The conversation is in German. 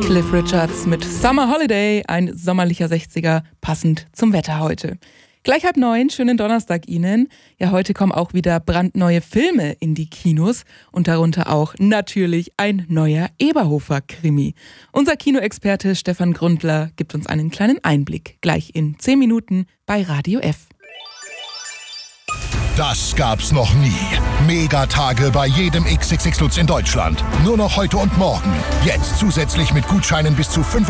Cliff Richards mit Summer Holiday, ein sommerlicher 60er, passend zum Wetter heute. Gleich 8:30, schönen Donnerstag Ihnen. Ja, heute kommen auch wieder brandneue Filme in die Kinos und darunter auch natürlich ein neuer Eberhofer-Krimi. Unser Kinoexperte Stefan Grundler gibt uns einen kleinen Einblick, gleich in 10 Minuten bei Radio F. Das gab's noch nie. Megatage bei jedem XXX Lutz in Deutschland. Nur noch heute und morgen. Jetzt zusätzlich mit Gutscheinen bis zu 5